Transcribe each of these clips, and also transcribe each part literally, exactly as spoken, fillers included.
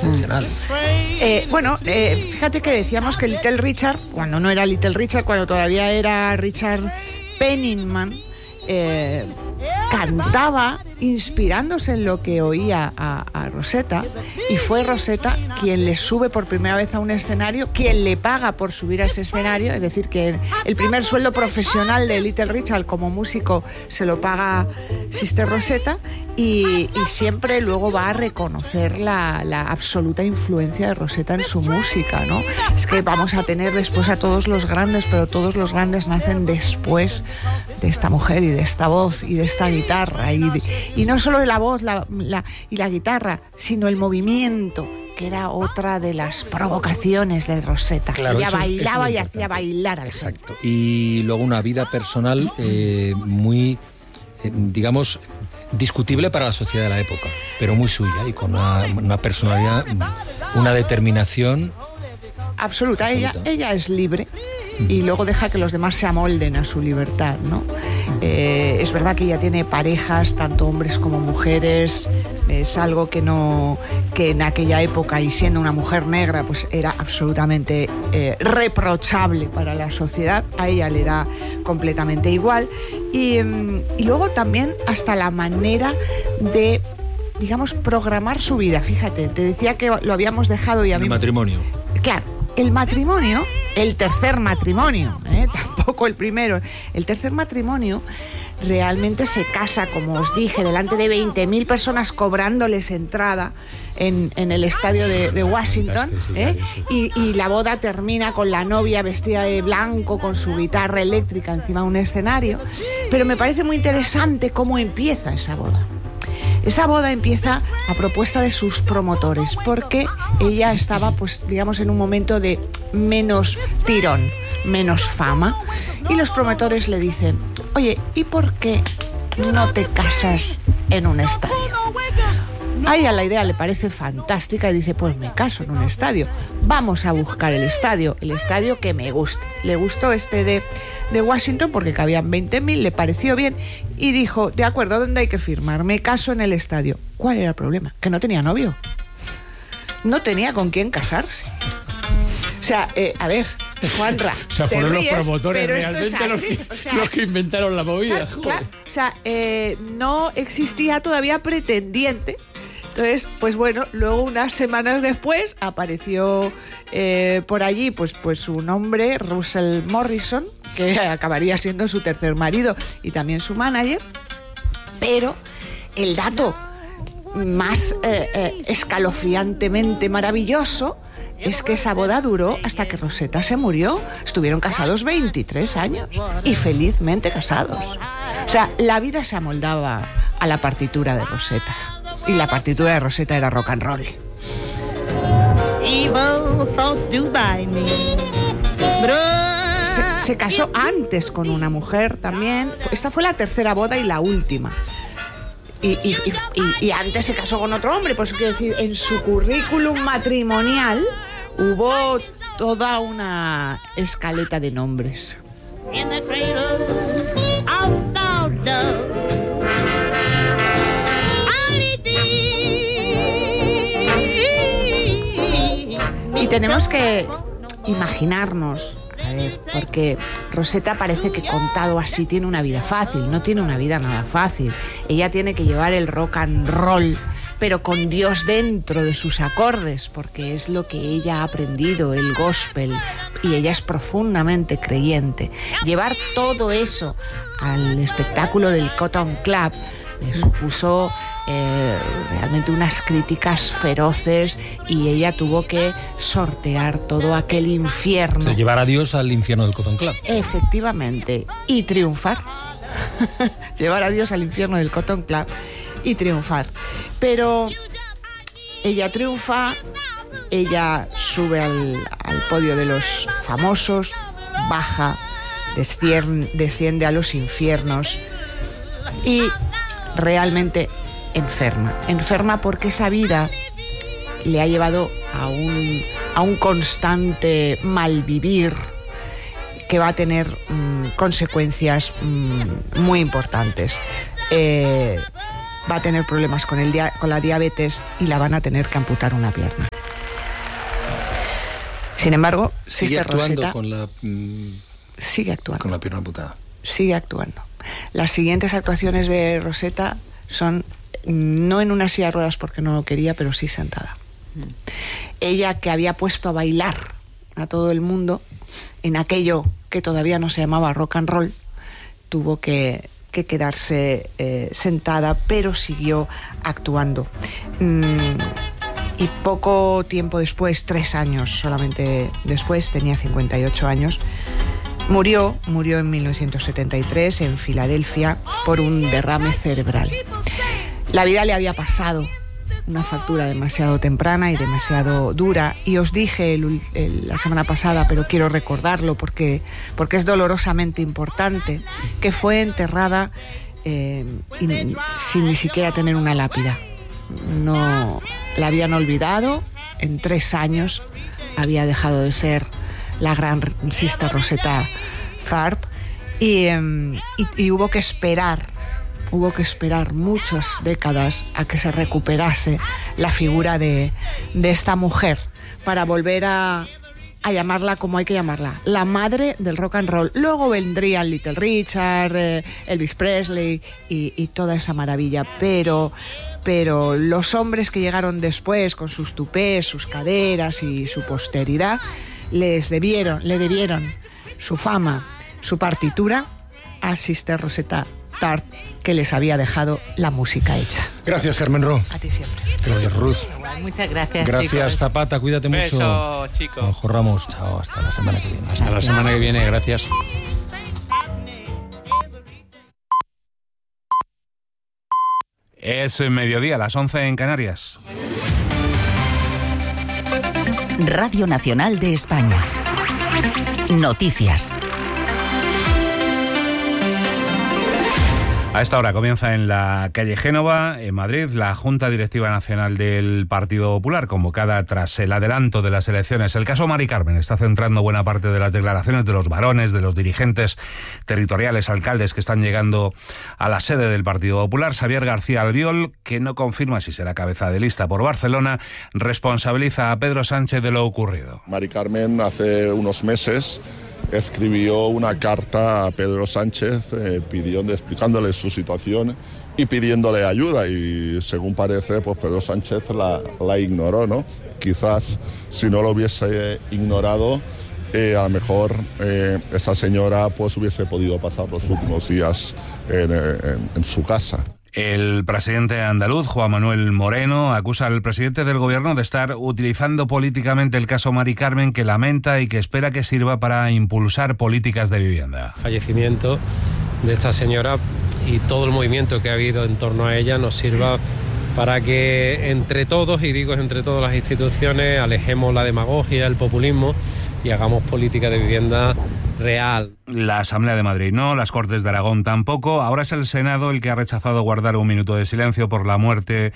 excepcional. Eh, bueno, eh, fíjate que decíamos que Little Richard, cuando no era Little Richard, cuando todavía era Richard Pennington, eh, cantaba inspirándose en lo que oía a, a Rosetta, y fue Rosetta quien le sube por primera vez a un escenario, quien le paga por subir a ese escenario, es decir, que el primer sueldo profesional de Little Richard como músico se lo paga Sister Rosetta, y, y siempre luego va a reconocer la, la absoluta influencia de Rosetta en su música, ¿no? Es que vamos a tener después a todos los grandes, pero todos los grandes nacen después de esta mujer y de esta voz y de esta guitarra, y, de, y no solo de la voz la, la, y la guitarra, sino el movimiento, que era otra de las provocaciones de Rosetta. Claro, ella eso, bailaba eso y hacía bailar al Exacto. Y luego una vida personal eh, muy, eh, digamos, discutible para la sociedad de la época, pero muy suya, y con una, una personalidad, una determinación absoluta. Ella, absoluta. ella es libre y luego deja que los demás se amolden a su libertad, ¿no? Eh, es verdad que ella tiene parejas, tanto hombres como mujeres. Es algo que no, que en aquella época, y siendo una mujer negra, pues era absolutamente eh, reprochable para la sociedad. A ella le da completamente igual. Y, y luego también hasta la manera de, digamos, programar su vida. Fíjate, te decía que lo habíamos dejado y a mí... El matrimonio. Claro, el matrimonio, el tercer matrimonio, ¿eh? Tampoco el primero, el tercer matrimonio realmente se casa, como os dije, delante de veinte mil personas cobrándoles entrada en, en el estadio de, de Washington, ¿eh? y, y la boda termina con la novia vestida de blanco, con su guitarra eléctrica encima de un escenario. Pero me parece muy interesante cómo empieza esa boda. Esa boda empieza a propuesta de sus promotores, porque ella estaba, pues, digamos, en un momento de menos tirón, menos fama, y los promotores le dicen: oye, ¿y por qué no te casas en un estadio? A ella la idea le parece fantástica y dice: pues me caso en un estadio, vamos a buscar el estadio, el estadio que me guste. Le gustó este de, de Washington porque cabían veinte mil, le pareció bien y dijo: de acuerdo, ¿dónde hay que firmar? Me caso en el estadio. ¿Cuál era el problema? Que no tenía novio, no tenía con quién casarse. O sea, eh, a ver, Juanra, o sea, fueron ríes, los promotores realmente es los, que, o sea, los que inventaron la movida. Claro, claro. O sea, eh, no existía todavía pretendiente. Entonces, pues bueno, luego unas semanas después apareció eh, por allí pues, pues su nombre, Russell Morrison, que acabaría siendo su tercer marido y también su manager. Pero el dato más eh, eh, escalofriantemente maravilloso es que esa boda duró hasta que Rosetta se murió. Estuvieron casados veintitrés años y felizmente casados. O sea, la vida se amoldaba a la partitura de Rosetta. Y la partitura de Rosetta era rock and roll. Se, se casó antes con una mujer también. Esta fue la tercera boda y la última. Y, y, y, y antes se casó con otro hombre. Por eso quiero decir, en su currículum matrimonial hubo toda una escaleta de nombres. Y tenemos que imaginarnos, a ver, porque Rosetta parece que contado así tiene una vida fácil, no tiene una vida nada fácil. Ella tiene que llevar el rock and roll, pero con Dios dentro de sus acordes, porque es lo que ella ha aprendido, el gospel, y ella es profundamente creyente. Llevar todo eso al espectáculo del Cotton Club le supuso eh, realmente unas críticas feroces, y ella tuvo que sortear todo aquel infierno. O sea, llevar a Dios al infierno del Cotton Club. Efectivamente, y triunfar. Llevar a Dios al infierno del Cotton Club y triunfar. Pero ella triunfa, ella sube al, al podio de los famosos, baja, desciende, desciende a los infiernos y realmente enferma. Enferma porque esa vida le ha llevado a un, a un constante malvivir que va a tener mmm, consecuencias mmm, muy importantes. Eh, va a tener problemas con, el dia- con la diabetes y la van a tener que amputar una pierna. Sin embargo, sigue Sister actuando Rosetta con la mm, sigue actuando. con la pierna amputada. Sigue actuando. Las siguientes actuaciones de Rosetta son no en una silla de ruedas porque no lo quería, pero sí sentada. Mm. Ella, que había puesto a bailar a todo el mundo en aquello que todavía no se llamaba rock and roll, tuvo que, que quedarse eh, sentada, pero siguió actuando. Mm, y poco tiempo después, tres años solamente después, tenía cincuenta y ocho años, murió, murió en mil novecientos setenta y tres en Filadelfia por un derrame cerebral. La vida le había pasado una factura demasiado temprana y demasiado dura, y os dije el, el, la semana pasada, pero quiero recordarlo porque, porque es dolorosamente importante, que fue enterrada eh, in, sin ni siquiera tener una lápida. No la habían olvidado, en tres años había dejado de ser la gran Sister Rosetta Tharpe, y, eh, y, y hubo que esperar Hubo que esperar muchas décadas a que se recuperase la figura de, de esta mujer para volver a, a llamarla como hay que llamarla, la madre del rock and roll. Luego vendrían Little Richard, eh, Elvis Presley y, y toda esa maravilla, pero, pero los hombres que llegaron después con sus tupés, sus caderas y su posteridad, les debieron, le debieron su fama, su partitura a Sister Rosetta Tharpe, que les había dejado la música hecha. Gracias, Carmen Ro. A ti siempre. Gracias, Ruth. Muchas gracias, Gracias, chicos. Zapata, cuídate mucho. Beso, chicos. Juanjo Ramos, chao, hasta la semana que viene. Hasta la semana que viene, gracias. Es mediodía, las once en Canarias. Radio Nacional de España. Noticias. A esta hora comienza en la calle Génova, en Madrid, la Junta Directiva Nacional del Partido Popular, convocada tras el adelanto de las elecciones. El caso Mari Carmen está centrando buena parte de las declaraciones de los varones, de los dirigentes territoriales, alcaldes que están llegando a la sede del Partido Popular. Xavier García Albiol, que no confirma si será cabeza de lista por Barcelona, responsabiliza a Pedro Sánchez de lo ocurrido. Mari Carmen hace unos meses escribió una carta a Pedro Sánchez eh, pidiendo, explicándole su situación y pidiéndole ayuda, y según parece, pues Pedro Sánchez la, la ignoró, ¿no? Quizás si no lo hubiese ignorado, eh, a lo mejor eh, esa señora pues hubiese podido pasar los últimos días en, en, en su casa. El presidente andaluz, Juan Manuel Moreno, acusa al presidente del gobierno de estar utilizando políticamente el caso Mari Carmen, que lamenta y que espera que sirva para impulsar políticas de vivienda. Fallecimiento de esta señora y todo el movimiento que ha habido en torno a ella nos sirva para que entre todos, y digo entre todas las instituciones, alejemos la demagogia, el populismo y hagamos política de vivienda real. La Asamblea de Madrid no, las Cortes de Aragón tampoco. Ahora es el Senado el que ha rechazado guardar un minuto de silencio por la muerte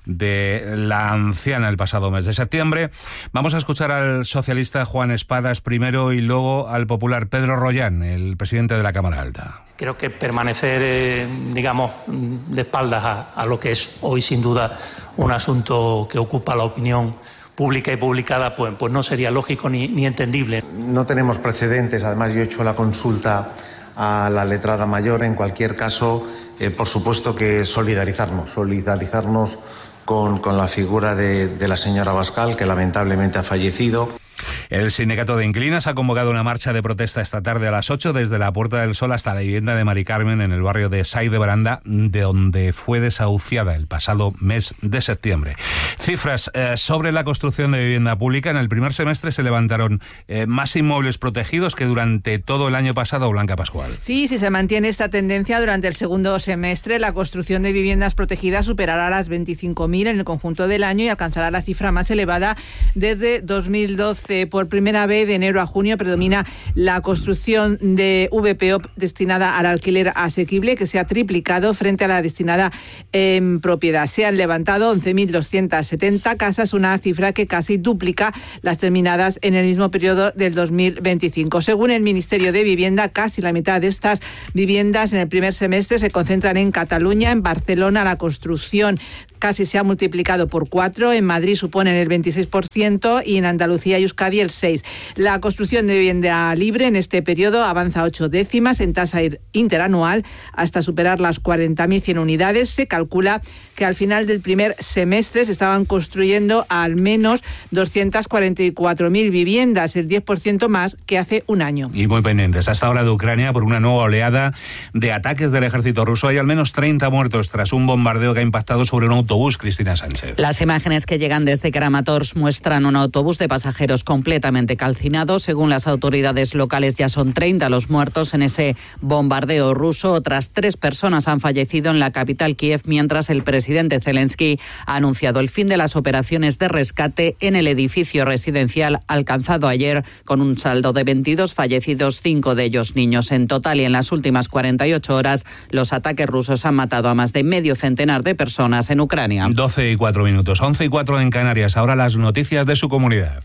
de la anciana el pasado mes de septiembre. Vamos a escuchar al socialista Juan Espadas primero y luego al popular Pedro Rollán, el presidente de la Cámara Alta. Creo que permanecer, eh, digamos, de espaldas a, a lo que es hoy sin duda un asunto que ocupa la opinión pública y publicada, pues, pues no sería lógico ni, ni entendible. No tenemos precedentes, además yo he hecho la consulta a la letrada mayor. En cualquier caso, eh, por supuesto que solidarizarnos, solidarizarnos con, con la figura de, de la señora Abascal, que lamentablemente ha fallecido. El sindicato de inquilinas ha convocado una marcha de protesta esta tarde a las ocho desde la Puerta del Sol hasta la vivienda de Mari Carmen en el barrio de Sái de Baranda, de donde fue desahuciada el pasado mes de septiembre. Cifras eh, sobre la construcción de vivienda pública. En el primer semestre se levantaron eh, más inmuebles protegidos que durante todo el año pasado. Blanca Pascual. Sí, si se mantiene esta tendencia durante el segundo semestre, la construcción de viviendas protegidas superará las veinticinco mil en el conjunto del año y alcanzará la cifra más elevada desde dos mil doce. Por primera vez, de enero a junio, predomina la construcción de V P O destinada al alquiler asequible, que se ha triplicado frente a la destinada en propiedad. Se han levantado once mil doscientas setenta casas, una cifra que casi duplica las terminadas en el mismo periodo del dos mil veinticinco. Según el Ministerio de Vivienda, casi la mitad de estas viviendas en el primer semestre se concentran en Cataluña. En Barcelona la construcción casi se ha multiplicado por cuatro, en Madrid suponen el veintiséis por ciento y en Andalucía y Euskadi el seis. La construcción de vivienda libre en este periodo avanza ocho décimas en tasa interanual hasta superar las cuarenta mil cien unidades. Se calcula que al final del primer semestre se estaban construyendo al menos doscientas cuarenta y cuatro mil viviendas, el diez por ciento más que hace un año. Y muy pendientes hasta ahora de Ucrania por una nueva oleada de ataques del ejército ruso. Hay al menos treinta muertos tras un bombardeo que ha impactado sobre un autobús. Cristina Sánchez. Las imágenes que llegan desde Kramatorsk muestran un autobús de pasajeros completamente calcinado. Según las autoridades locales, ya son treinta los muertos en ese bombardeo ruso. Otras tres personas han fallecido en la capital Kiev, mientras el presidente Zelensky ha anunciado el fin de las operaciones de rescate en el edificio residencial alcanzado ayer, con un saldo de veintidós fallecidos, cinco de ellos niños. En total, y en las últimas cuarenta y ocho horas, los ataques rusos han matado a más de medio centenar de personas en Ucrania. doce y cuatro minutos, once y cuatro en Canarias. Ahora las noticias de su comunidad.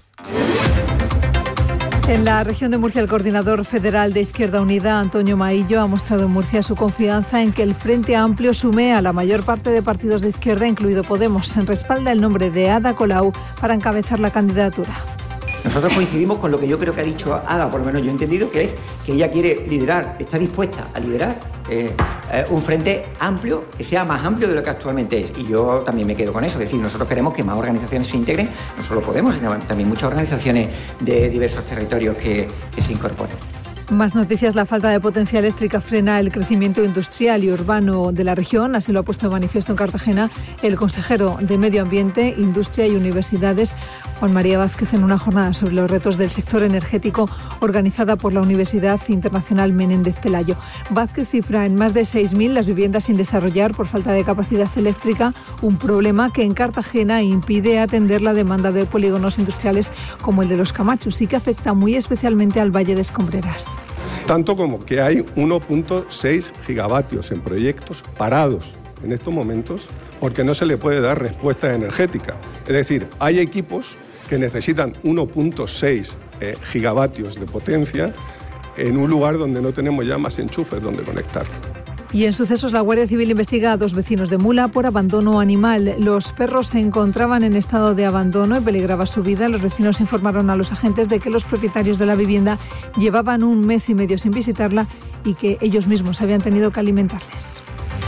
En la región de Murcia, el coordinador federal de Izquierda Unida, Antonio Maillo, ha mostrado en Murcia su confianza en que el Frente Amplio sume a la mayor parte de partidos de izquierda, incluido Podemos. Respalda el nombre de Ada Colau para encabezar la candidatura. Nosotros coincidimos con lo que yo creo que ha dicho Ada, por lo menos yo he entendido, que es que ella quiere liderar, está dispuesta a liderar eh, eh, un frente amplio, que sea más amplio de lo que actualmente es. Y yo también me quedo con eso, es decir, nosotros queremos que más organizaciones se integren, no solo Podemos, sino también muchas organizaciones de diversos territorios que, que se incorporen. Más noticias. La falta de potencia eléctrica frena el crecimiento industrial y urbano de la región. Así lo ha puesto de manifiesto en Cartagena el consejero de Medio Ambiente, Industria y Universidades, Juan María Vázquez, en una jornada sobre los retos del sector energético organizada por la Universidad Internacional Menéndez Pelayo. Vázquez cifra en más de seis mil las viviendas sin desarrollar por falta de capacidad eléctrica, un problema que en Cartagena impide atender la demanda de polígonos industriales como el de Los Camachos y que afecta muy especialmente al Valle de Escombreras. Tanto como que hay uno punto seis gigavatios en proyectos parados en estos momentos porque no se le puede dar respuesta energética. Es decir, hay equipos que necesitan uno punto seis eh, gigavatios de potencia en un lugar donde no tenemos ya más enchufes donde conectar. Y en sucesos, la Guardia Civil investiga a dos vecinos de Mula por abandono animal. Los perros se encontraban en estado de abandono y peligraba su vida. Los vecinos informaron a los agentes de que los propietarios de la vivienda llevaban un mes y medio sin visitarla y que ellos mismos habían tenido que alimentarles.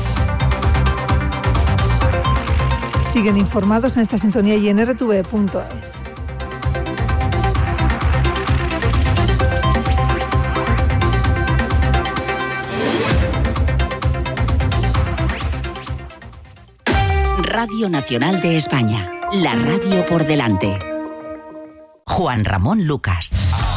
Siguen informados en esta sintonía y en erre te ve punto es. Radio Nacional de España, la radio por delante. Juan Ramón Lucas.